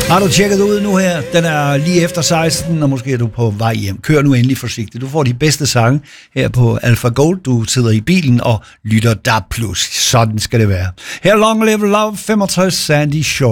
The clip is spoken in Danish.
Har du tjekket ud nu her? Den er lige efter 16, og måske er du på vej hjem. Kør nu endelig forsigtigt. Du får de bedste sange her på Alpha Gold. Du sidder i bilen og lytter DAB+. Sådan skal det være. Her Long Live Love 65 Sandy Shore.